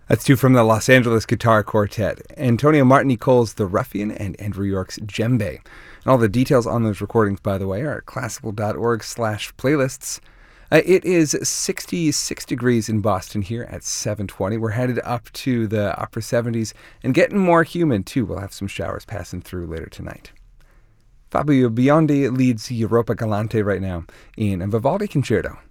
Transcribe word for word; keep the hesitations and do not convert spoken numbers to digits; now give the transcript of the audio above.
That's two from the Los Angeles Guitar Quartet, Antonio Martin-Nicol's The Ruffian and Andrew York's Djembe. And all the details on those recordings, by the way, are at classical.org slash playlists. Uh, it is sixty-six degrees in Boston here at seven twenty. We're headed up to the upper seventies and getting more humid, too. We'll have some showers passing through later tonight. Fabio Biondi leads Europa Galante right now in a Vivaldi concerto.